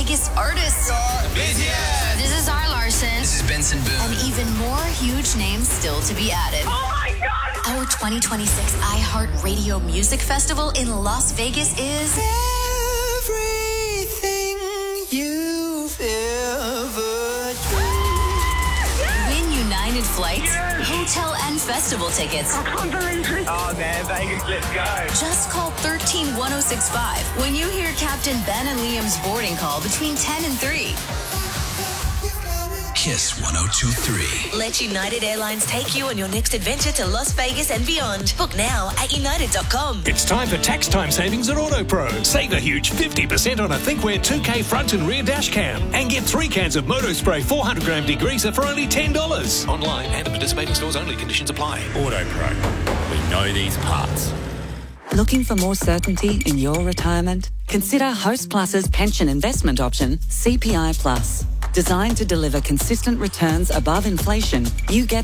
Vegas artists. This is Zara Larson. This is Benson Boone. And even more huge names still to be added. Oh my God! Our 2026 iHeartRadio Music Festival in Las Vegas is everything you've ever dreamed. Win United Flights, hotel and festival tickets. I can't believe it. Oh man, Vegas, let's go. Just call 131065 when you hear Captain Ben and Liam's boarding call between 10 and 3. Kiss 102.3. Let United Airlines take you on your next adventure to Las Vegas and beyond. Book now at united.com. It's time for tax time savings at AutoPro. Save a huge 50% on a ThinkWare 2K front and rear dash cam. And get 3 cans of Moto Spray 400-gram degreaser for only $10. Online and at participating stores only. Conditions apply. AutoPro. We know these parts. Looking for more certainty in your retirement? Consider Host Plus's pension investment option, CPI Plus. Designed to deliver consistent returns above inflation, you get